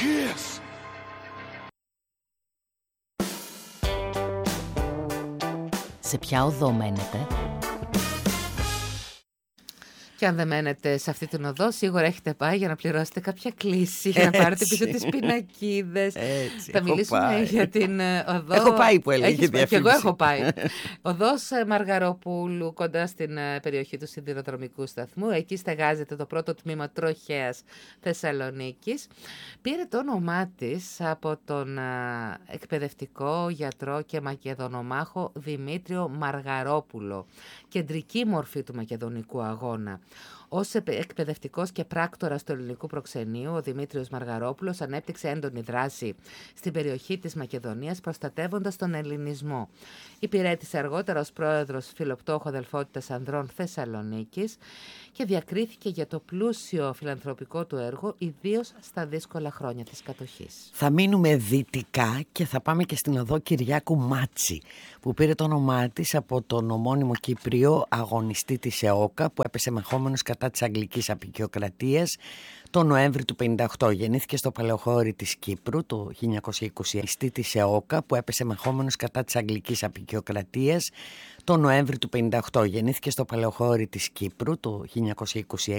Kiss. Σε ποια οδό μένετε? Και αν δεν μένετε σε αυτή την οδό, σίγουρα έχετε πάει για να πληρώσετε κάποια κλίση, για να πάρετε πίσω τις πινακίδες. Θα μιλήσουμε για την οδό. Έχω πάει που έλεγε διαφήμιση. Και εγώ έχω πάει. Οδός Μαργαροπούλου, κοντά στην περιοχή του σιδηροδρομικού σταθμού. Εκεί στεγάζεται το πρώτο τμήμα τροχέας Θεσσαλονίκης. Πήρε το όνομά της από τον εκπαιδευτικό γιατρό και μακεδονομάχο Δημήτριο Μαργαρόπουλο, κεντρική μορφή του μακεδονικού αγώνα. Ως εκπαιδευτικός και πράκτορας του ελληνικού προξενείου, ο Δημήτριος Μαργαρόπουλος ανέπτυξε έντονη δράση στην περιοχή της Μακεδονίας, προστατεύοντας τον ελληνισμό. Υπηρέτησε αργότερα ως πρόεδρος Φιλοπτώχου Αδελφότητας Ανδρών Θεσσαλονίκης και διακρίθηκε για το πλούσιο φιλανθρωπικό του έργο, ιδίως στα δύσκολα χρόνια της κατοχής. Θα μείνουμε δυτικά και θα πάμε και στην οδό Κυριάκου Μάτση, που πήρε το όνομά της από τον ομώνυμο Κύπριο αγωνιστή της ΕΟΚΑ, που έπεσε μαχόμενος κατά της Αγγλικής Αποικιοκρατίας το Νοέμβρη του 1958. Γεννήθηκε στο Παλαιοχώρι της Κύπρου το 1920. Της ΕΟΚΑ, που έπεσε μαχόμενος κατά της Αγγλικής Αποικιοκρατίας το Νοέμβρη του 1958. Γεννήθηκε στο Παλαιοχώρι της Κύπρου το 1926